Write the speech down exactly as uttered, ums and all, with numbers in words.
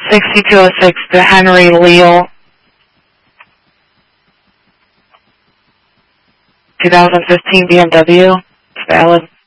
sixty-two oh six, the Henry Leal, two thousand fifteen B M W. It's valid.